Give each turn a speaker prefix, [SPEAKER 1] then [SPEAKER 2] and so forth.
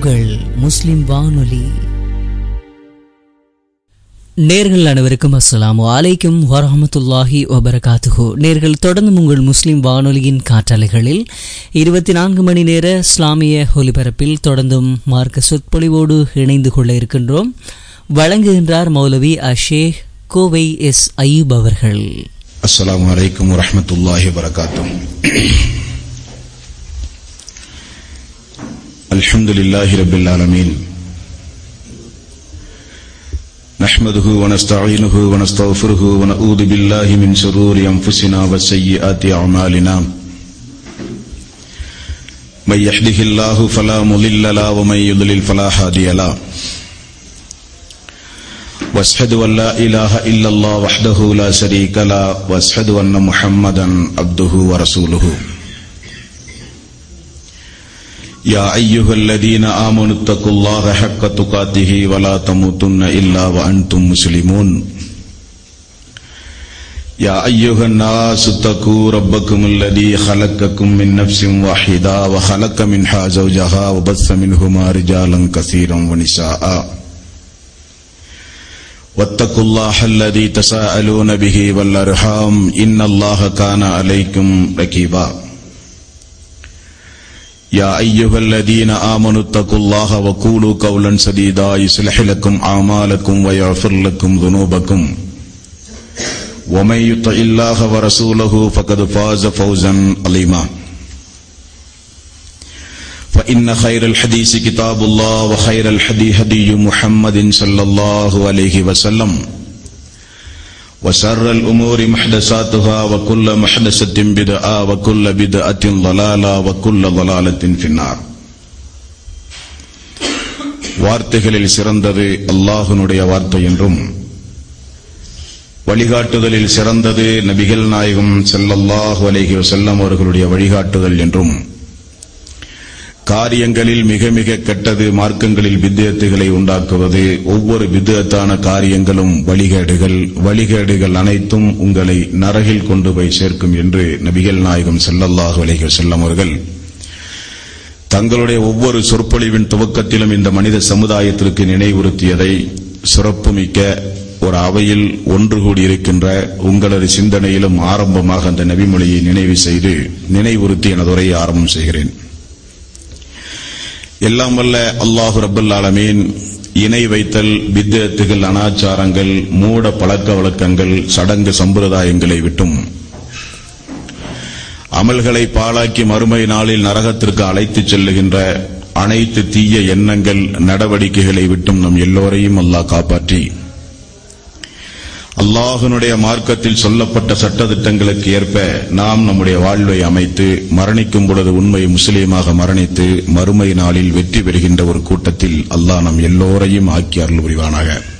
[SPEAKER 1] உங்கள் முஸ்லிம் வானொலி. நேர்கள் அனைவருக்கும் அஸ்ஸலாமு அலைக்கும் வரஹ்மத்துல்லாஹி வபரகாத்துஹு. நேர்கள் தொடர்ந்து உங்கள் முஸ்லிம் வானொலியின் காற்றலைகளில் 24 மணி நேர இஸ்லாமிய ஒலிபரப்பில் தொடர்ந்தும் மார்க்க சொற்பொழிவோடு இணைந்து கொள்ள இருக்கின்றோம். வழங்குகின்றார் மௌலவி ஷேக் கோவை எஸ் அய்யூப் அவர்கள்.
[SPEAKER 2] அஸ்ஸலாமு அலைக்கும் வரஹ்மத்துல்லாஹி வபரகாத்துஹு. அல்ஹம்துலில்லாஹி ரப்பில் ஆலமீன். நஹ்மதுஹு வ நஸ்தஈனுஹு வ நஸ்தக்ஃபிருஹு வ நஊது பில்லாஹி மின் ஷுரூரி அன்ஃபுஸினா வ ஸய்யிஆத்தி அஅமாலினா. மை யஹ்திஹில்லாஹு ஃபலா முலில்ல லஹு வ மை யுத்லில் ஃபலா ஹாதிய லஹு. வஅஷ்ஹது அன் லா இலாஹா இல்லல்லாஹ் வஹ்தஹு லா ஷரீக லஹு வ அஷ்ஹது அன்ன முஹம்மதன் அப்துஹு வ ரசூலுஹு. يا أيها الذين آمنوا اتقوا الله حق تقاته ولا تموتن إلا وأنتم مسلمون. يا أيها الناس اتقوا ربكم الذي خلقكم من نفس واحدة وخلق منها زوجها وبث منهما رجالا كثيرا ونساء. واتقوا الله الذي تساءلون به والأرحام إن الله كان عليكم رقيبا. يا أيها الذين آمنوا اتقوا الله وقولوا قولا سديدا يصلح لكم أعمالكم ويغفر لكم ذنوبكم ومن يطع الله ورسوله فقد فاز فوزا عظيما. فإن خير الحديث كتاب الله وخير الهدي هدي محمد صلى الله عليه وسلم وشر الأمور محدثاتها وكل محدثة بدعة وكل بدعة ضلالة وكل ضلالة في النار. வார்த்தைகளில் சிறந்தது அல்லாஹ்வுடைய வார்த்தை என்றும் வழிகாட்டுதலில் சிறந்தது நபிகள் நாயகம் ஸல்லல்லாஹு அலைஹி வஸல்லம் அவர்களுடைய வழிகாட்டுதல் என்றும் காரியங்களில் மிக மிக கெட்டது மார்க்கங்களில் பித்அத்துகளை உண்டாக்குவது, ஒவ்வொரு பித்அத்தான காரியங்களும் வழிகேடுகள் அனைத்தும் உங்களை நரகில் கொண்டு போய் சேர்க்கும் என்று நபிகள் நாயகம் ஸல்லல்லாஹு அலைஹி வஸல்லம் அவர்கள் தங்களுடைய ஒவ்வொரு சொற்பொழிவின் துவக்கத்திலும் இந்த மனித சமுதாயத்திற்கு நினைவுறுத்தியதை சிறப்புமிக்க ஒரு அவையில் ஒன்று கூடியிருக்கின்ற உங்களது சிந்தனையிலும் ஆரம்பமாக அந்த நபிமொழியை நினைவு செய்து நினைவுறுத்தி எனது உரையை ஆரம்பம் செய்கிறேன். எல்லாம் வல்ல அல்லாஹு ரப்பல் ஆலமீன் இணை வைத்தல், பித்அத்துகள், அனாச்சாரங்கள், மூட பழக்க வழக்கங்கள், சடங்கு சம்பிரதாயங்களை விட்டும் அமல்களை பாழாக்கி மறுமை நாளில் நரகத்திற்கு அழைத்துச் செல்லுகின்ற அனைத்து தீய எண்ணங்கள், நடவடிக்கைகளை விட்டும் நம் எல்லோரையும் அல்லாஹ் காப்பாற்றி அல்லாஹ்வுடைய மார்க்கத்தில் சொல்லப்பட்ட சட்டதிட்டங்களுக்கு ஏற்ப நாம் நம்முடைய வாழ்வை அமைத்து மரணிக்கும் பொழுது உண்மை முஸ்லீமாக மரணித்து மறுமை நாளில் வெற்றி பெறுகின்ற ஒரு கூட்டத்தில் அல்லாஹ் நம் எல்லோரையும் ஆக்கி அருள் புரிவானாக.